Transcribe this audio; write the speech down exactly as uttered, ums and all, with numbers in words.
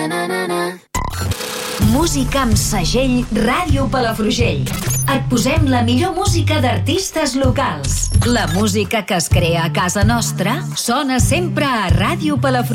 Música amb segell Ràdio Palafrugell. Et posem la millor música d'artistes locals. La música que es crea a casa nostra sona sempre a Ràdio Palafrugell.